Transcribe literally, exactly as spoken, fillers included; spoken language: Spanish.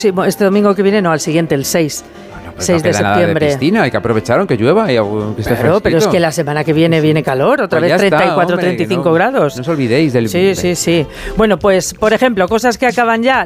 Sí, bueno, este domingo que viene, no, al siguiente, el seis. Bueno, pues seis no de queda nada de septiembre. piscina, hay que aprovechar aunque llueva y aunque esté Claro, pero es que la semana que viene viene calor, otra Pues vez ya treinta y cuatro, está, hombre, treinta y cinco no, grados. No os olvidéis del... Sí, sí, sí. Bueno, pues, por ejemplo, cosas que acaban ya.